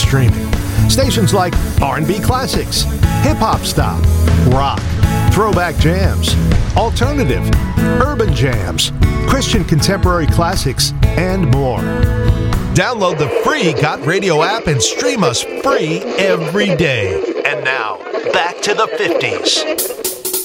streaming. Stations like R&B Classics, Hip Hop Stop, Rock, Throwback Jams, Alternative, Urban Jams, Christian Contemporary Classics, and more. Download the free Got Radio app and stream us free every day. And now, back to the 50s.